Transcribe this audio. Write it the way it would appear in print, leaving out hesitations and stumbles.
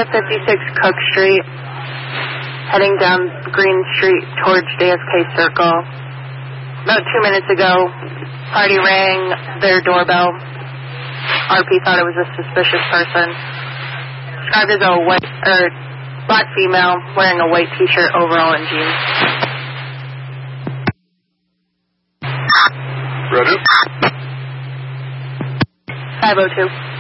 at 56 Cook Street, heading down Green Street towards JFK Circle. About 2 minutes ago, party rang their doorbell. RP thought it was a suspicious person. Described as a black female wearing a white t-shirt, overall, and jeans. Ready? 502.